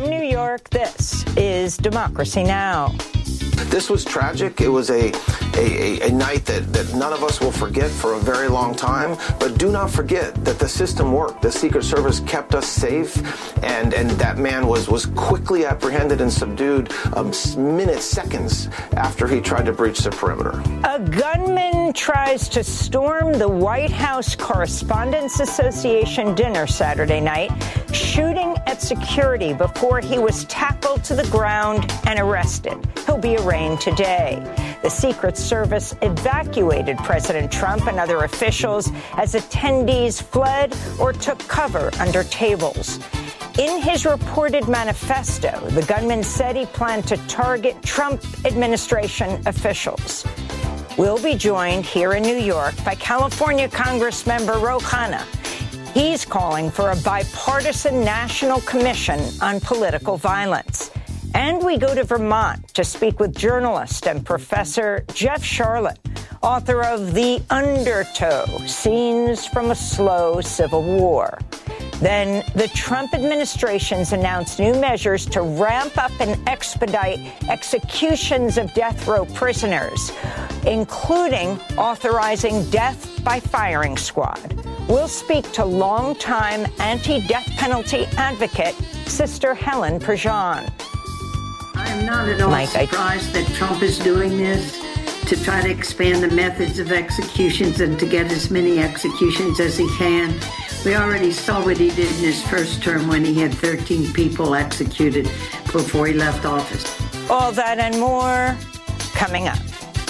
From New York, this is Democracy Now! This was tragic. It was a night that none of us will forget for a very long time. But do not forget that the system worked. The Secret Service kept us safe, and that man was quickly apprehended and subdued minutes, seconds after he tried to breach the perimeter. A gunman tries to storm the White House Correspondents Association dinner Saturday night, shooting at security before he was tackled to the ground and arrested. He'll be arraigned today. The Secret Service evacuated President Trump and other officials as attendees fled or took cover under tables. In his reported manifesto, the gunman said he planned to target Trump administration officials. We'll be joined here in New York by California Congressmember Ro Khanna. He's calling for a bipartisan national commission on political violence. And we go to Vermont to speak with journalist and professor Jeff Sharlet, author of The Undertow: Scenes from a Slow Civil War. Then the Trump administration's announced new measures to ramp up and expedite executions of death row prisoners, including authorizing death by firing squad. We'll speak to longtime anti-death penalty advocate Sister Helen Prejean. I'm not at all surprised that Trump is doing this to try to expand the methods of executions and to get as many executions as he can. We already saw what he did in his first term when he had 13 people executed before he left office. All that and more coming up.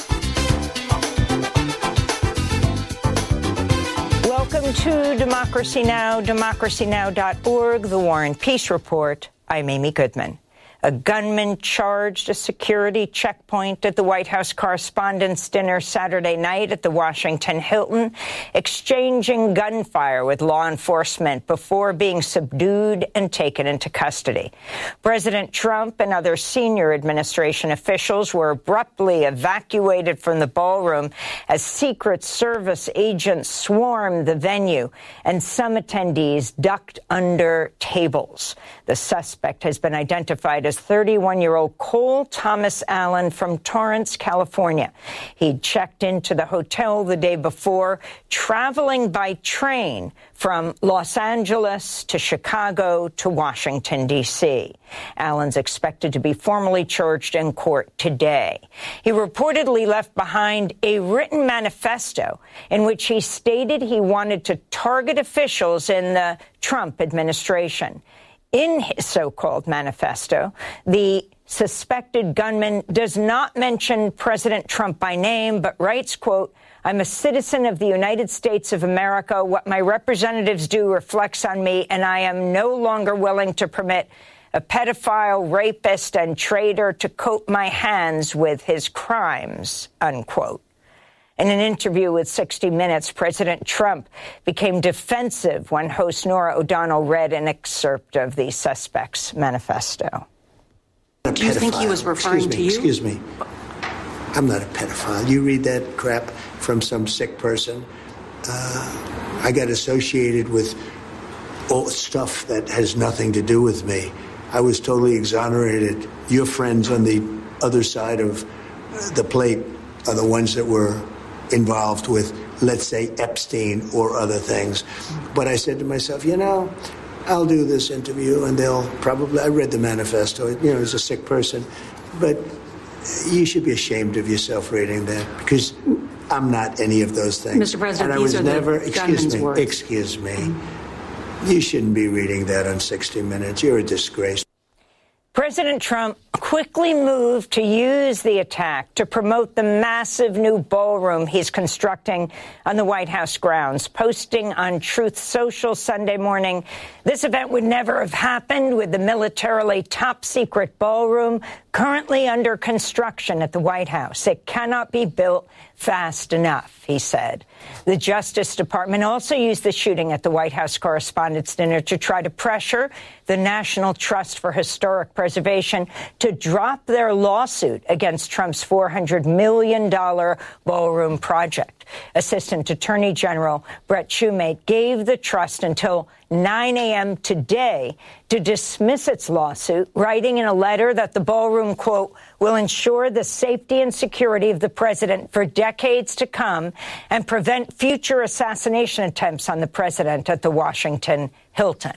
Welcome to Democracy Now!, democracynow.org, The War and Peace Report. I'm Amy Goodman. A gunman charged a security checkpoint at the White House Correspondents' Dinner Saturday night at the Washington Hilton, exchanging gunfire with law enforcement before being subdued and taken into custody. President Trump and other senior administration officials were abruptly evacuated from the ballroom as Secret Service agents swarmed the venue, and some attendees ducked under tables. The suspect has been identified as 31-year-old Cole Thomas Allen from Torrance, California. He'd checked into the hotel the day before, traveling by train from Los Angeles to Chicago to Washington, D.C. Allen's expected to be formally charged in court today. He reportedly left behind a written manifesto in which he stated he wanted to target officials in the Trump administration. In his so-called manifesto, the suspected gunman does not mention President Trump by name, but writes, quote, "I'm a citizen of the United States of America. What my representatives do reflects on me, and I am no longer willing to permit a pedophile, rapist, and traitor to coat my hands with his crimes," unquote. In an interview with 60 Minutes, President Trump became defensive when host Norah O'Donnell read an excerpt of the suspect's manifesto. Do you think he was referring to you? Excuse me. I'm not a pedophile. You read that crap from some sick person. I got associated with all stuff that has nothing to do with me. I was totally exonerated. Your friends on the other side of the plate are the ones that were involved with, let's say, Epstein or other things. But I said to myself, I'll do this interview and they'll probably, I read the manifesto, as a sick person, but you should be ashamed of yourself reading that because I'm not any of those things. Mr. President, and I was never, words. Excuse me. You shouldn't be reading that on 60 Minutes. You're a disgrace. President Trump quickly moved to use the attack to promote the massive new ballroom he's constructing on the White House grounds, posting on Truth Social Sunday morning, "This event would never have happened with the militarily top-secret ballroom currently under construction at the White House. It cannot be built fast enough," he said. The Justice Department also used the shooting at the White House Correspondents' Dinner to try to pressure the National Trust for Historic Preservation to drop their lawsuit against Trump's $400 million ballroom project. Assistant Attorney General Brett Shumate gave the trust until 9 a.m. today to dismiss its lawsuit, writing in a letter that the ballroom, quote, will ensure the safety and security of the president for decades to come and prevent future assassination attempts on the president at the Washington Hilton.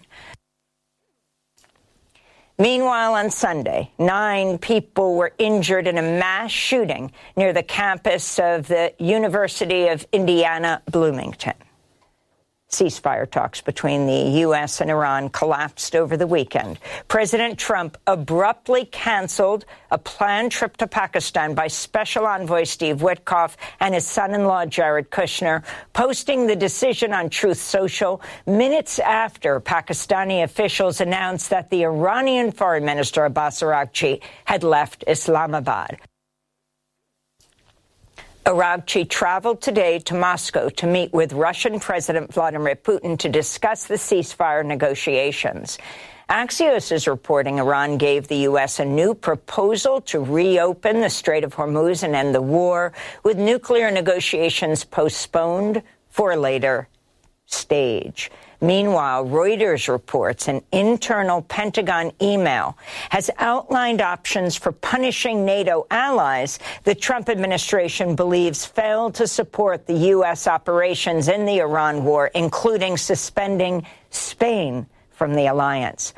Meanwhile, on Sunday, 9 people were injured in a mass shooting near the campus of the University of Indiana, Bloomington. Ceasefire talks between the U.S. and Iran collapsed over the weekend. President Trump abruptly canceled a planned trip to Pakistan by Special Envoy Steve Witkoff and his son-in-law Jared Kushner, posting the decision on Truth Social minutes after Pakistani officials announced that the Iranian Foreign Minister Abbas Araghchi had left Islamabad. Araghchi traveled today to Moscow to meet with Russian President Vladimir Putin to discuss the ceasefire negotiations. Axios is reporting Iran gave the U.S. a new proposal to reopen the Strait of Hormuz and end the war, with nuclear negotiations postponed for a later stage. Meanwhile, Reuters reports an internal Pentagon email has outlined options for punishing NATO allies the Trump administration believes failed to support the U.S. operations in the Iran war, including suspending Spain from the alliance.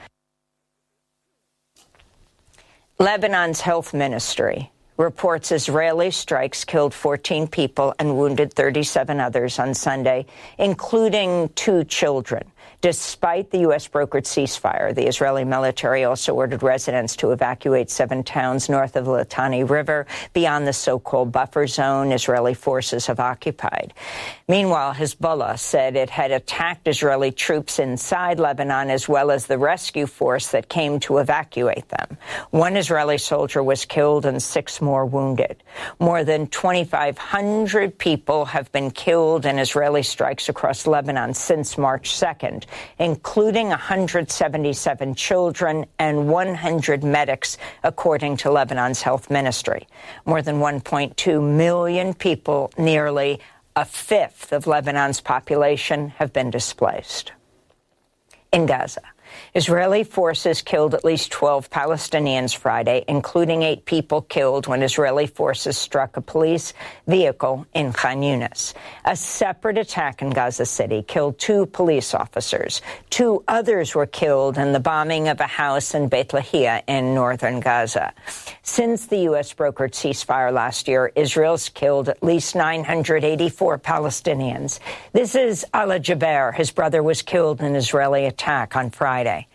Lebanon's health ministry reports Israeli strikes killed 14 people and wounded 37 others on Sunday, including 2 children. Despite the U.S.-brokered ceasefire, the Israeli military also ordered residents to evacuate 7 towns north of the Litani River beyond the so-called buffer zone Israeli forces have occupied. Meanwhile, Hezbollah said it had attacked Israeli troops inside Lebanon as well as the rescue force that came to evacuate them. 1 Israeli soldier was killed and 6 more wounded. More than 2,500 people have been killed in Israeli strikes across Lebanon since March 2nd, including 177 children and 100 medics, according to Lebanon's health ministry. More than 1.2 million people, nearly a fifth of Lebanon's population, have been displaced. In Gaza, Israeli forces killed at least 12 Palestinians Friday, including 8 people killed when Israeli forces struck a police vehicle in Khan Yunis. A separate attack in Gaza City killed 2 police officers. 2 others were killed in the bombing of a house in Beit Lahia in northern Gaza. Since the U.S. brokered ceasefire last year, Israel's killed at least 984 Palestinians. This is Ala Jaber. His brother was killed in an Israeli attack on Friday.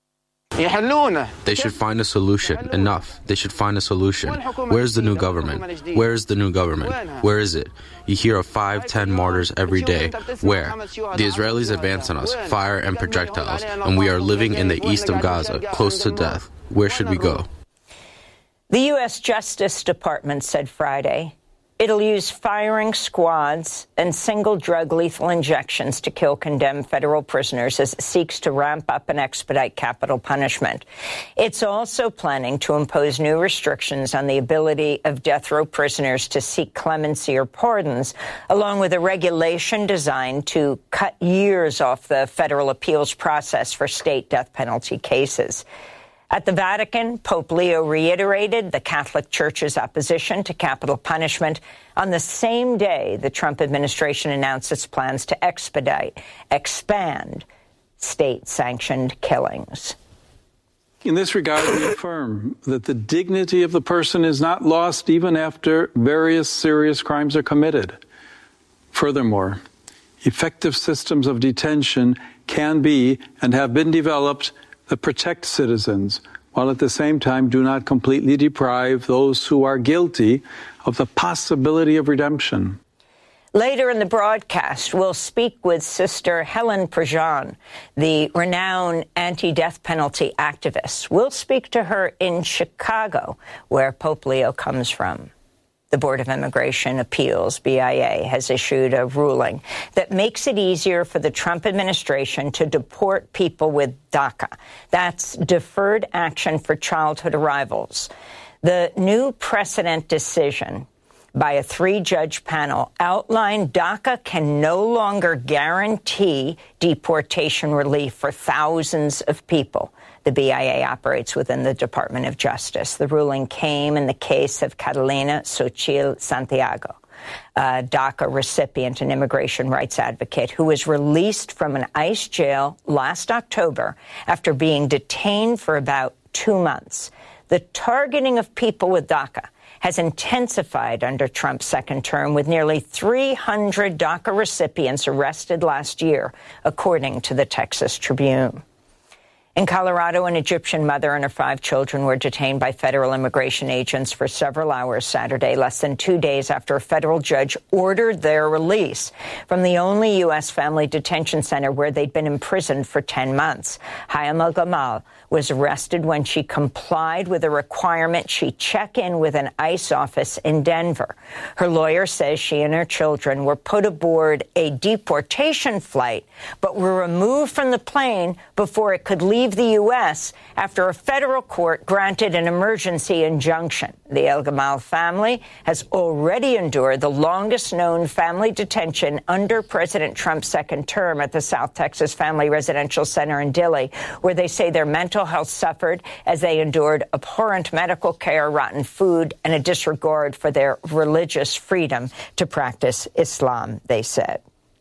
They should find a solution. Enough. They should find a solution. Where's the new government? Where is the new government? Where is it? You hear of 5-10 martyrs every day. Where? The Israelis advance on us, fire and projectiles, and we are living in the east of Gaza, close to death. Where should we go? The U.S. Justice Department said Friday it'll use firing squads and single drug lethal injections to kill condemned federal prisoners as it seeks to ramp up and expedite capital punishment. It's also planning to impose new restrictions on the ability of death row prisoners to seek clemency or pardons, along with a regulation designed to cut years off the federal appeals process for state death penalty cases. At the Vatican, Pope Leo reiterated the Catholic Church's opposition to capital punishment on the same day the Trump administration announced its plans to expand state-sanctioned killings. In this regard, we affirm that the dignity of the person is not lost even after various serious crimes are committed. Furthermore, effective systems of detention can be and have been developed that protect citizens, while at the same time do not completely deprive those who are guilty of the possibility of redemption. Later in the broadcast, we'll speak with Sister Helen Prejean, the renowned anti-death penalty activist. We'll speak to her in Chicago, where Pope Leo comes from. The Board of Immigration Appeals, BIA, has issued a ruling that makes it easier for the Trump administration to deport people with DACA. That's Deferred Action for Childhood Arrivals. The new precedent decision by a 3-judge panel outlined DACA can no longer guarantee deportation relief for thousands of people. The BIA operates within the Department of Justice. The ruling came in the case of Catalina Xochitl Santiago, a DACA recipient and immigration rights advocate who was released from an ICE jail last October after being detained for about 2 months. The targeting of people with DACA has intensified under Trump's second term, with nearly 300 DACA recipients arrested last year, according to the Texas Tribune. In Colorado, an Egyptian mother and her 5 children were detained by federal immigration agents for several hours Saturday, less than 2 days after a federal judge ordered their release from the only U.S. family detention center where they'd been imprisoned for 10 months. Hayam Al-Gamal was arrested when she complied with a requirement she check in with an ICE office in Denver. Her lawyer says she and her children were put aboard a deportation flight, but were removed from the plane before it could leave the U.S. after a federal court granted an emergency injunction. The El-Gamal family has already endured the longest-known family detention under President Trump's second term at the South Texas Family Residential Center in Dilley, where they say their mental health suffered as they endured abhorrent medical care, rotten food, and a disregard for their religious freedom to practice Islam, they said.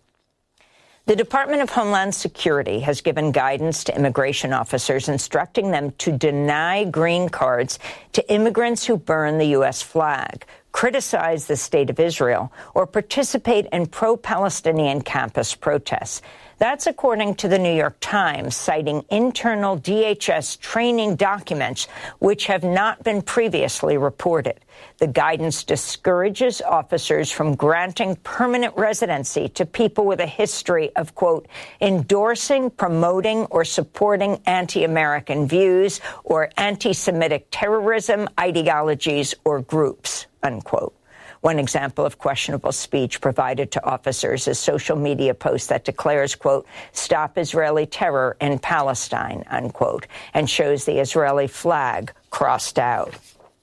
The Department of Homeland Security has given guidance to immigration officers instructing them to deny green cards to immigrants who burn the U.S. flag, criticize the State of Israel, or participate in pro-Palestinian campus protests. That's according to the New York Times, citing internal DHS training documents which have not been previously reported. The guidance discourages officers from granting permanent residency to people with a history of, quote, endorsing, promoting, or supporting anti-American views or anti-Semitic terrorism, ideologies, or groups, unquote. One example of questionable speech provided to officers is social media post that declares, quote, stop Israeli terror in Palestine, unquote, and shows the Israeli flag crossed out.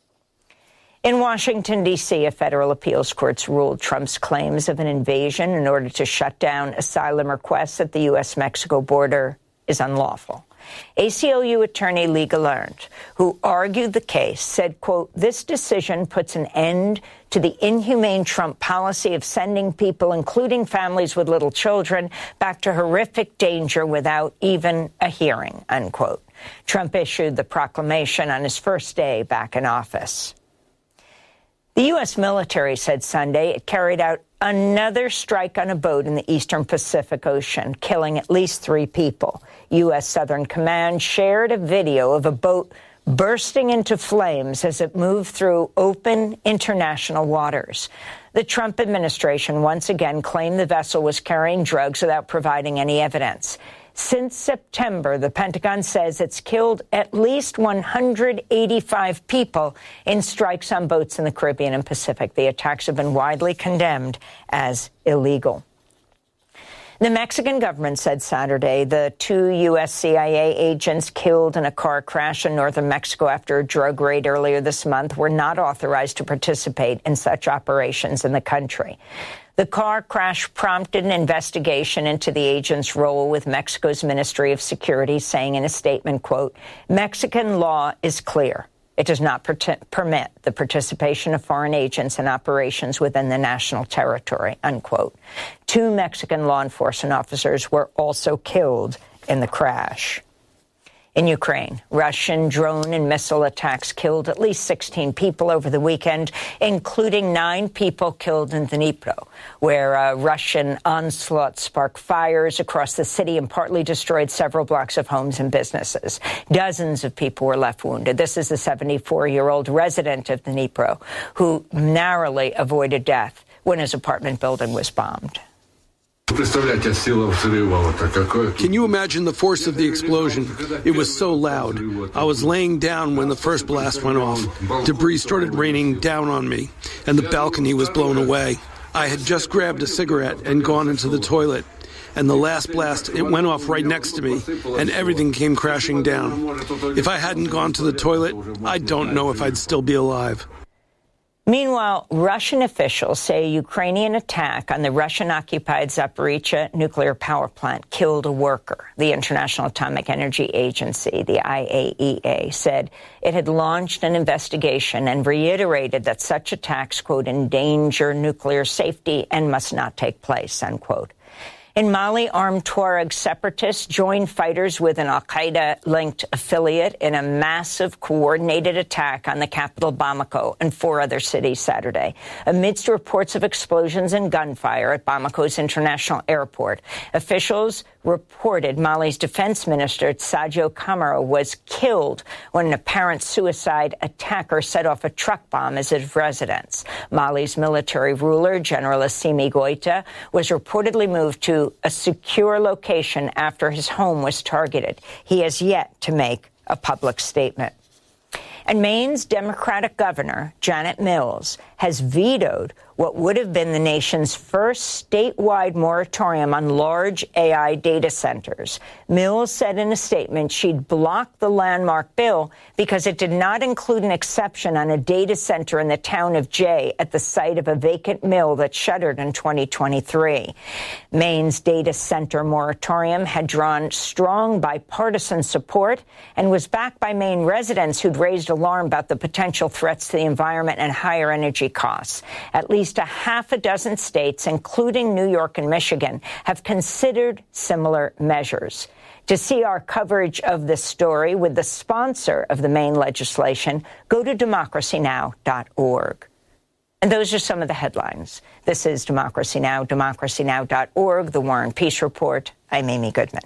In Washington, D.C., a federal appeals court ruled Trump's claims of an invasion in order to shut down asylum requests at the U.S.-Mexico border is unlawful. ACLU attorney Lee Gallant, who argued the case, said, quote, this decision puts an end to the inhumane Trump policy of sending people, including families with little children, back to horrific danger without even a hearing, unquote. Trump issued the proclamation on his first day back in office. The U.S. military said Sunday it carried out another strike on a boat in the eastern Pacific Ocean, killing at least 3 people. U.S. Southern Command shared a video of a boat bursting into flames as it moved through open international waters. The Trump administration once again claimed the vessel was carrying drugs without providing any evidence. Since September, the Pentagon says it's killed at least 185 people in strikes on boats in the Caribbean and Pacific. The attacks have been widely condemned as illegal. The Mexican government said Saturday the 2 U.S. CIA agents killed in a car crash in northern Mexico after a drug raid earlier this month were not authorized to participate in such operations in the country. The car crash prompted an investigation into the agents' role, with Mexico's Ministry of Security saying in a statement, quote, Mexican law is clear. It does not permit the participation of foreign agents in operations within the national territory, unquote. 2 Mexican law enforcement officers were also killed in the crash. In Ukraine, Russian drone and missile attacks killed at least 16 people over the weekend, including 9 people killed in Dnipro, where a Russian onslaught sparked fires across the city and partly destroyed several blocks of homes and businesses. Dozens of people were left wounded. This is the 74-year-old resident of Dnipro who narrowly avoided death when his apartment building was bombed. Can you imagine the force of the explosion? It was so loud. I was laying down when the first blast went off. Debris started raining down on me, and the balcony was blown away. I had just grabbed a cigarette and gone into the toilet. And the last blast, it went off right next to me, and everything came crashing down. If I hadn't gone to the toilet, I don't know if I'd still be alive. Meanwhile, Russian officials say a Ukrainian attack on the Russian-occupied Zaporizhzhia nuclear power plant killed a worker. The International Atomic Energy Agency, the IAEA, said it had launched an investigation and reiterated that such attacks, quote, endanger nuclear safety and must not take place, unquote. In Mali, armed Tuareg separatists joined fighters with an al-Qaeda-linked affiliate in a massive coordinated attack on the capital Bamako and 4 other cities Saturday, amidst reports of explosions and gunfire at Bamako's international airport. Officials reported Mali's defense minister, Sadio Kamara, was killed when an apparent suicide attacker set off a truck bomb at his residence. Mali's military ruler, General Assimi Goïta, was reportedly moved to a secure location after his home was targeted. He has yet to make a public statement. And Maine's Democratic governor, Janet Mills, has vetoed what would have been the nation's first statewide moratorium on large AI data centers. Mills said in a statement she'd block the landmark bill because it did not include an exception on a data center in the town of Jay at the site of a vacant mill that shuttered in 2023. Maine's data center moratorium had drawn strong bipartisan support and was backed by Maine residents who'd raised alarm about the potential threats to the environment and higher energy costs. At least a half a dozen states, including New York and Michigan, have considered similar measures. To see our coverage of this story with the sponsor of the Maine legislation, go to democracynow.org. And those are some of the headlines. This is Democracy Now!, democracynow.org, The War and Peace Report. I'm Amy Goodman.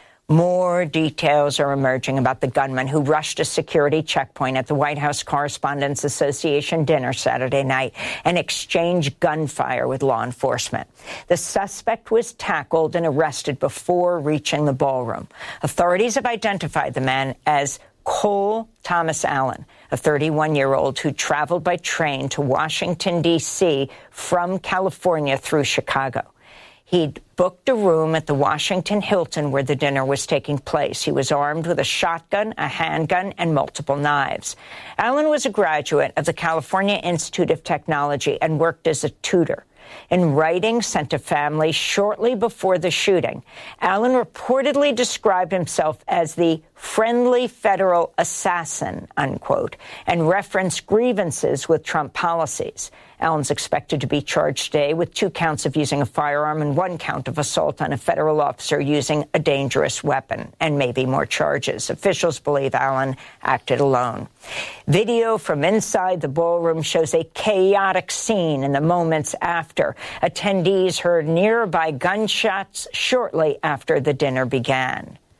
More details are emerging about the gunman who rushed a security checkpoint at the White House Correspondents Association dinner Saturday night and exchanged gunfire with law enforcement. The suspect was tackled and arrested before reaching the ballroom. Authorities have identified the man as Cole Thomas Allen, a 31-year-old who traveled by train to Washington, D.C. from California through Chicago. He'd booked a room at the Washington Hilton where the dinner was taking place. He was armed with a shotgun, a handgun, and multiple knives. Allen was a graduate of the California Institute of Technology and worked as a tutor. In writing sent to families shortly before the shooting, Allen reportedly described himself as the friendly federal assassin, unquote, and referenced grievances with Trump policies. Allen's expected to be charged today with 2 counts of using a firearm and 1 count of assault on a federal officer using a dangerous weapon, and maybe more charges. Officials believe Allen acted alone. Video from inside the ballroom shows a chaotic scene in the moments after. Attendees heard nearby gunshots shortly after the dinner began.